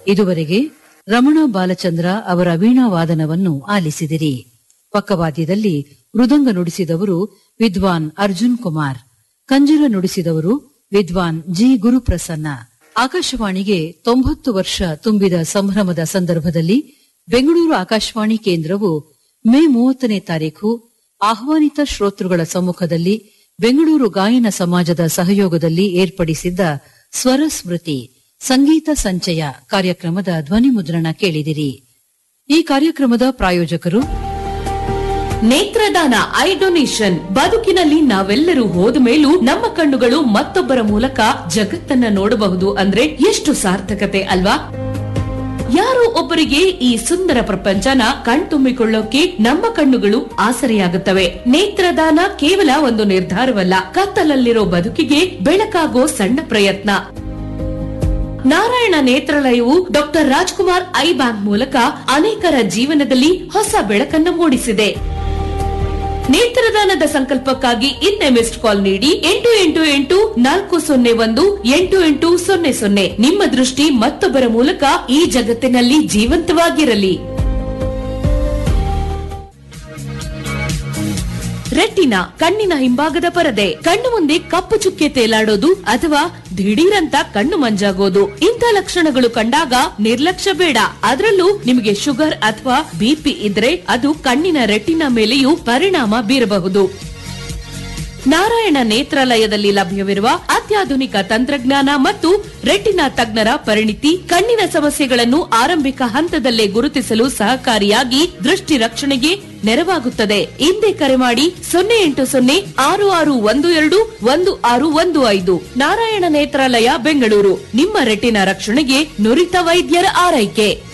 ಇದುವರೆಗೆ ರಮಣ ಬಾಲಚಂದ್ರ ಅವರ ವೀಣಾವಾದನವನ್ನು ಆಲಿಸಿದಿರಿ. ಪಕ್ಕವಾದ್ಯದಲ್ಲಿ ಮೃದಂಗ ನುಡಿಸಿದವರು ವಿದ್ವಾನ್ ಅರ್ಜುನ್ ಕುಮಾರ್, ಕಂಜರ ನುಡಿಸಿದವರು ವಿದ್ವಾನ್ ಜಿ ಗುರುಪ್ರಸನ್ನ. ಆಕಾಶವಾಣಿಗೆ 90 ವರ್ಷ ತುಂಬಿದ ಸಂಭ್ರಮದ ಸಂದರ್ಭದಲ್ಲಿ ಬೆಂಗಳೂರು ಆಕಾಶವಾಣಿ ಕೇಂದ್ರವು ಮೇ 30ನೇ ತಾರೀಖು ಆಹ್ವಾನಿತ ಶ್ರೋತೃಗಳ ಸಮ್ಮುಖದಲ್ಲಿ ಬೆಂಗಳೂರು ಗಾಯನ ಸಮಾಜದ ಸಹಯೋಗದಲ್ಲಿ ಏರ್ಪಡಿಸಿದ್ದ ಸ್ವರ ಸ್ಮೃತಿ ಸಂಗೀತ ಸಂಚಯ ಕಾರ್ಯಕ್ರಮದ ಧ್ವನಿ ಮುದ್ರಣ ಕೇಳಿದಿರಿ. ಈ ಕಾರ್ಯಕ್ರಮದ ಪ್ರಾಯೋಜಕರು ನೇತ್ರದಾನ ಐ ಡೊನೇಷನ್. ಬದುಕಿನಲ್ಲಿ ನಾವೆಲ್ಲರೂ ಹೋದ ಮೇಲೂ ನಮ್ಮ ಕಣ್ಣುಗಳು ಮತ್ತೊಬ್ಬರ ಮೂಲಕ ಜಗತ್ತನ್ನ ನೋಡಬಹುದು ಅಂದ್ರೆ ಎಷ್ಟು ಸಾರ್ಥಕತೆ ಅಲ್ವಾ? ಯಾರೋ ಒಬ್ಬರಿಗೆ ಈ ಸುಂದರ ಪ್ರಪಂಚನ ಕಣ್ತುಂಬಿಕೊಳ್ಳೋಕೆ ನಮ್ಮ ಕಣ್ಣುಗಳು ಆಸರೆಯಾಗುತ್ತವೆ. ನೇತ್ರದಾನ ಕೇವಲ ಒಂದು ನಿರ್ಧಾರವಲ್ಲ, ಕತ್ತಲಲ್ಲಿರೋ ಬದುಕಿಗೆ ಬೆಳಕಾಗೋ ಸಣ್ಣ ಪ್ರಯತ್ನ. Narayana ನೇತ್ರಾಲಯವು doctor Rajkumar I bank ಮೂಲಕ ಅನೇಕರ ಜೀವನದಲ್ಲಿ ಹೊಸ ಬೆಳಕನ್ನು ಮೂಡಿಸಿದೆ. ನೇತ್ರದಾನದ ಸಂಕಲ್ಪಕ್ಕಾಗಿ ಇಂದೇ ಮಿಸ್ಡ್ ಕಾಲ್ ನೀಡಿ 888-401-8800. ನಿಮ್ಮ ದೃಷ್ಟಿ ಮತ್ತೊಬ್ಬರ ಮೂಲಕ ಈ ಜಗತ್ತಿನಲ್ಲಿ ಜೀವಂತವಾಗಿರಲಿ. ರೆಟಿನಾ ಕಣ್ಣಿನ ಹಿಂಭಾಗದ ಪರದೆ. ಕಣ್ಣು ಮುಂದೆ ಕಪ್ಪು ಚುಕ್ಕೆ ತೇಲಾಡೋದು ಅಥವಾ ದಿಢೀರಂತ ಕಣ್ಣು ಮಂಜಾಗೋದು, ಇಂಥ ಲಕ್ಷಣಗಳು ಕಂಡಾಗ ನಿರ್ಲಕ್ಷ್ಯ ಬೇಡ. ಅದರಲ್ಲೂ ನಿಮಗೆ ಶುಗರ್ ಅಥವಾ ಬಿಪಿ ಇದ್ರೆ ಅದು ಕಣ್ಣಿನ ರೆಟಿನಾ ಮೇಲೆಯೂ ಪರಿಣಾಮ ಬೀರಬಹುದು. ನಾರಾಯಣ ನೇತ್ರಾಲಯದಲ್ಲಿ ಲಭ್ಯವಿರುವ ಅತ್ಯಾಧುನಿಕ ತಂತ್ರಜ್ಞಾನ ಮತ್ತು ರೆಟಿನಾ ತಜ್ಞರ ಪರಿಣಿತಿ ಕಣ್ಣಿನ ಸಮಸ್ಯೆಗಳನ್ನು ಆರಂಭಿಕ ಹಂತದಲ್ಲೇ ಗುರುತಿಸಲು ಸಹಕಾರಿಯಾಗಿ ದೃಷ್ಟಿ ರಕ್ಷಣೆಗೆ ನೆರವಾಗುತ್ತದೆ. ಹಿಂದೆ ಕರೆ ಮಾಡಿ 08066121615. ನಾರಾಯಣ ನೇತ್ರಾಲಯ ಬೆಂಗಳೂರು. ನಿಮ್ಮ ರೆಟಿನಾ ರಕ್ಷಣೆಗೆ ನುರಿತ ವೈದ್ಯರ ಆರೈಕೆ.